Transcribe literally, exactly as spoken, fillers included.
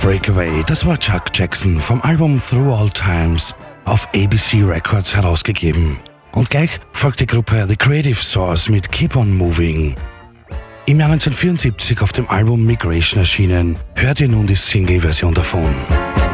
Breakaway, das war Chuck Jackson vom Album Through All Times auf A B C Records herausgegeben. Und gleich folgt die Gruppe The Creative Source mit Keep On Moving. Im Jahr neunzehnhundertvierundsiebzig auf dem Album Migration erschienen, hört ihr nun die Single-Version davon.